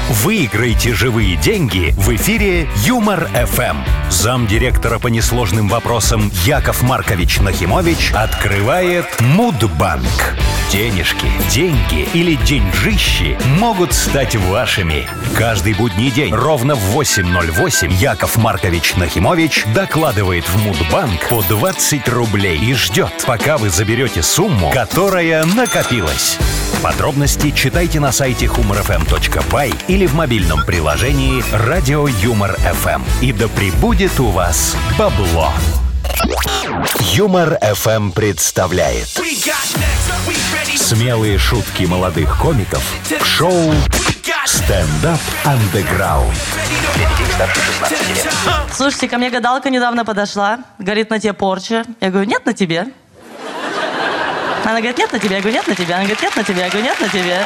Выиграйте живые деньги в эфире Юмор ФМ. Замдиректора по несложным вопросам Яков Маркович Нахимович открывает Мудбанк. Денежки, деньги или деньжищи могут стать вашими. Каждый будний день ровно в 8:08 Яков Маркович Нахимович докладывает в Мудбанк по 20 рублей и ждет, пока вы заберете сумму, которая накопилась. Подробности читайте на сайте humorfm.by или в мобильном приложении «Радио Юмор ФМ». И да пребудет у вас бабло! Юмор ФМ представляет смелые шутки молодых комиков в шоу «Стендап андеграунд». Для детей старше 16 лет. Слушайте, ко мне гадалка недавно подошла. Говорит, на тебе порча. Я говорю, нет, на тебе. Она говорит, нет на тебе. Я говорю, нет на тебе. Она говорит, нет на тебе. Я говорю, нет на тебе.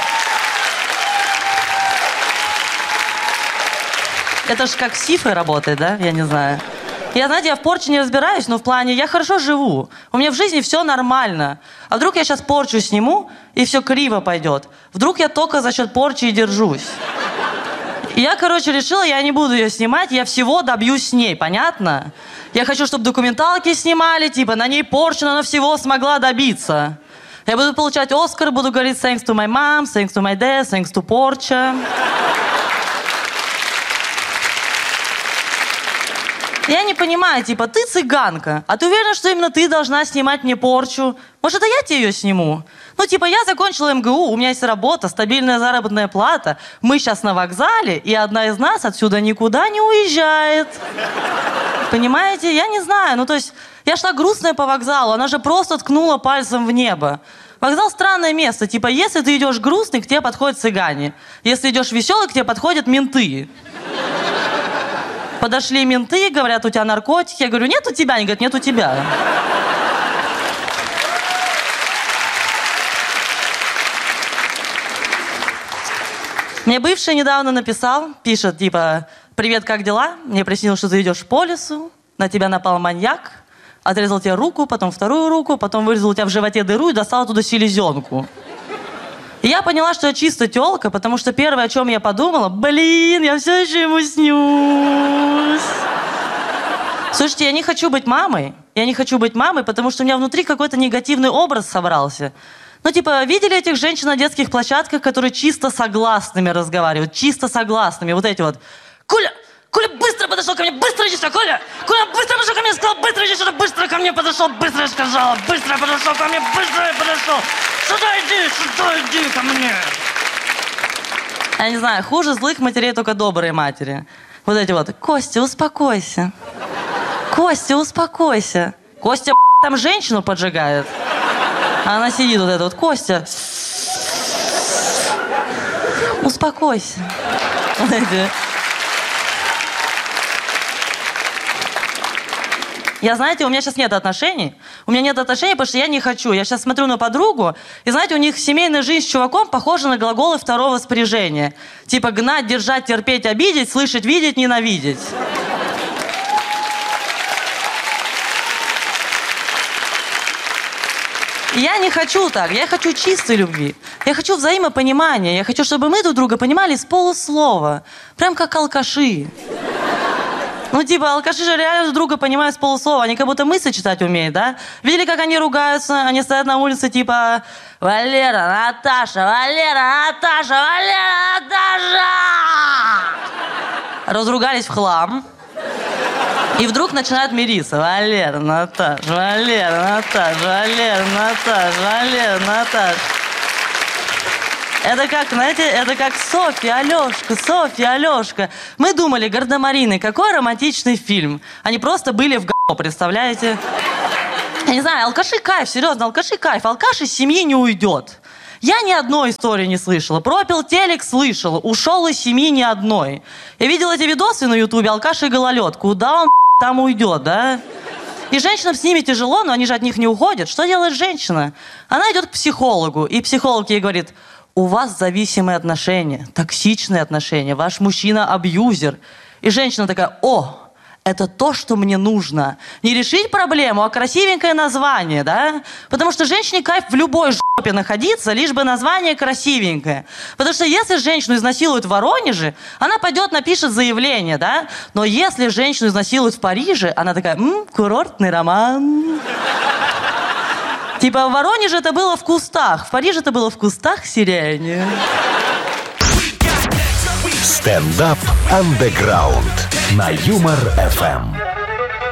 Это ж как с сифой работает, да? Я не знаю. Я, знаете, я в порче не разбираюсь, но в плане, я хорошо живу. У меня в жизни все нормально. А вдруг я сейчас порчу сниму, и все криво пойдет? Вдруг я только за счет порчи и держусь? И я, решила, я не буду ее снимать, я всего добьюсь с ней, понятно? Я хочу, чтобы документалки снимали, типа, на ней порча, но она всего смогла добиться. Я буду получать Оскар, буду говорить thanks to my mom, thanks to my dad, thanks to порча. Я не понимаю, типа, ты цыганка, а ты уверена, что именно ты должна снимать мне порчу? Может, это я тебе ее сниму? Ну, типа, я закончила МГУ, у меня есть работа, стабильная заработная плата, мы сейчас на вокзале, и одна из нас отсюда никуда не уезжает. Понимаете? Я не знаю, ну, то есть, я шла грустная по вокзалу, она же просто ткнула пальцем в небо. Вокзал странное место, типа, если ты идешь грустный, к тебе подходят цыгане. Если идешь веселый, к тебе подходят менты. Подошли менты, говорят, у тебя наркотики. Я говорю, нет у тебя? Они говорят, нет у тебя. Мне бывший недавно пишет, типа, привет, как дела? Мне приснилось, что ты идешь по лесу, на тебя напал маньяк, отрезал тебе руку, потом вторую руку, потом вырезал у тебя в животе дыру и достал оттуда селезенку. И я поняла, что я чисто тёлка, потому что первое, о чем я подумала, я все еще ему снюсь. Слушайте, я не хочу быть мамой. Я не хочу быть мамой, потому что у меня внутри какой-то негативный образ собрался. Ну, типа, видели этих женщин на детских площадках, которые чисто согласными разговаривают? Чисто согласными. Вот эти вот. Коля быстро подошел ко мне, быстро иди сюда, Коля быстро подошел ко мне, сказал, быстро иди сюда, быстро ко мне подошел, быстро я сказала, быстро подошел ко мне, быстро я подошел. Сюда иди ко мне. Я не знаю, хуже злых матерей только добрые матери. Вот эти вот, Костя, успокойся. Костя, успокойся. Костя, там женщину поджигает. А она сидит вот эта вот, Костя, успокойся. Вот эти. Я, знаете, у меня сейчас нет отношений. У меня нет отношений, потому что я не хочу. Я сейчас смотрю на подругу, и, знаете, у них семейная жизнь с чуваком похожа на глаголы второго спряжения. Типа гнать, держать, терпеть, обидеть, слышать, видеть, ненавидеть. И я не хочу так. Я хочу чистой любви. Я хочу взаимопонимания. Я хочу, чтобы мы друг друга понимали с полуслова. Прям как алкаши. Ну, типа, алкаши же реально друг друга понимают с полуслова. Они как будто мысли читать умеют, да? Видели, как они ругаются? Они стоят на улице, типа... Валера, Наташа, Валера, Наташа, Валера, Наташа! Разругались в хлам. И вдруг начинают мириться. Валера, Наташа, Валера, Наташа, Валера, Наташа, Валера, Наташа. Это как, знаете, это как Софья, Алёшка. Мы думали, Гардемарины, какой романтичный фильм. Они просто были в г***, представляете? Я не знаю, алкаши кайф, серьезно, алкаши кайф. Алкаш из семьи не уйдет. Я ни одной истории не слышала. Пропил телек, слышала. Ушел из семьи ни одной. Я видела эти видосы на ютубе, алкаш и гололед. Куда он там уйдет, да? И женщинам с ними тяжело, но они же от них не уходят. Что делает женщина? Она идет к психологу, и психолог ей говорит... У вас зависимые отношения, токсичные отношения, ваш мужчина абьюзер. И женщина такая, о, это то, что мне нужно. Не решить проблему, а красивенькое название, да? Потому что женщине кайф в любой жопе находиться, лишь бы название красивенькое. Потому что если женщину изнасилуют в Воронеже, она пойдет, напишет заявление, да? Но если женщину изнасилуют в Париже, она такая, курортный роман. Типа в Воронеже это было в кустах, в Париже это было в кустах сирени. Стендап андеграунд на Юмор ФМ.